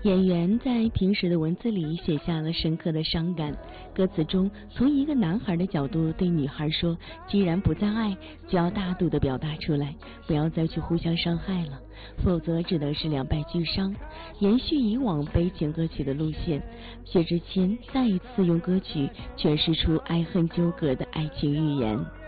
演员在平时的文字里写下了深刻的伤感，歌词中从一个男孩的角度对女孩说，既然不再爱，就要大度地表达出来，不要再去互相伤害了，否则只能是两败俱伤。延续以往悲情歌曲的路线，薛之谦再一次用歌曲诠释出爱恨纠葛的爱情寓言。